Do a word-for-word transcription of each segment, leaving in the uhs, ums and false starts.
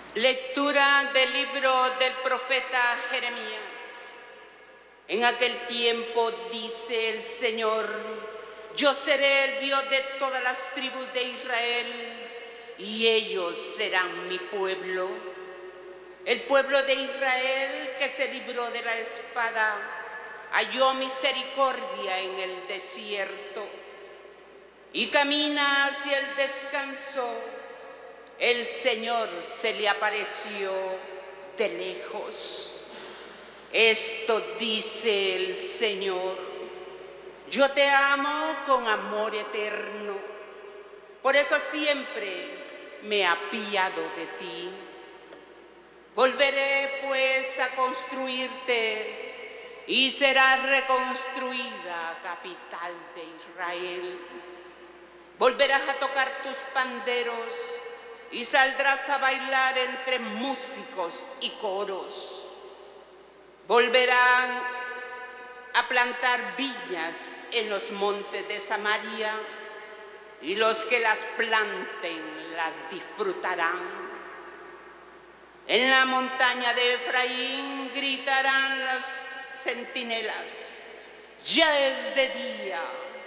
Lectura del libro del profeta Jeremías. En aquel tiempo dice el Señor: yo seré el Dios de todas las tribus de Israel, y ellos serán mi pueblo. El pueblo de Israel que se libró de la espada halló misericordia en el desierto y camina hacia el descanso. El Señor se le apareció de lejos. Esto dice el Señor: yo te amo con amor eterno, por eso siempre me apiado de ti. Volveré pues a construirte y serás reconstruida capital de Israel. Volverás a tocar tus panderos y saldrás a bailar entre músicos y coros. Volverán a plantar viñas en los montes de Samaria, y los que las planten las disfrutarán. En la montaña de Efraín gritarán las centinelas: ya es de día,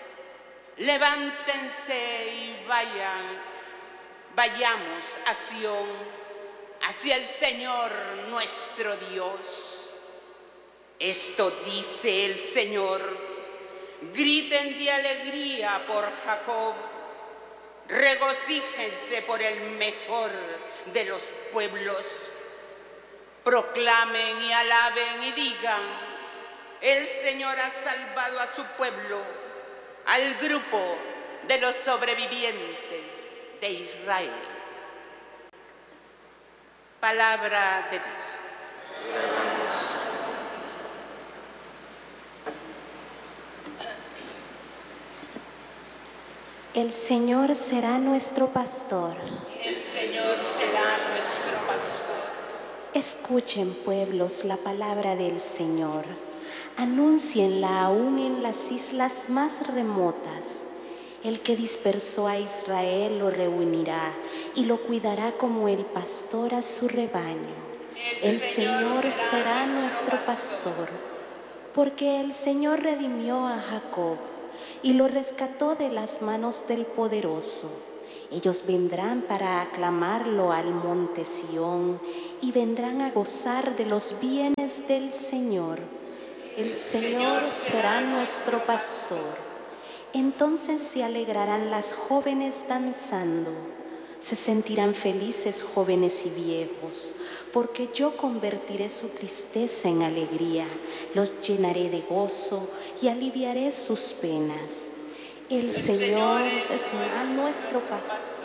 levántense y vayan, vayamos a Sión, hacia el Señor nuestro Dios. Esto dice el Señor: griten de alegría por Jacob, regocíjense por el mejor de los pueblos. Proclamen y alaben y digan: el Señor ha salvado a su pueblo, al grupo de los sobrevivientes de Israel. Palabra de Dios. Alabamos. El Señor será nuestro pastor. El Señor será nuestro pastor. Escuchen, pueblos, la palabra del Señor. Anúncienla aún en las islas más remotas. El que dispersó a Israel lo reunirá y lo cuidará como el pastor a su rebaño. El Señor será nuestro pastor, porque el Señor redimió a Jacob y lo rescató de las manos del poderoso. Ellos vendrán para aclamarlo al monte Sión y vendrán a gozar de los bienes del Señor. El Señor será nuestro pastor. Entonces se alegrarán las jóvenes danzando, se sentirán felices jóvenes y viejos, porque yo convertiré su tristeza en alegría, los llenaré de gozo y aliviaré sus penas. El Señor será nuestro pastor.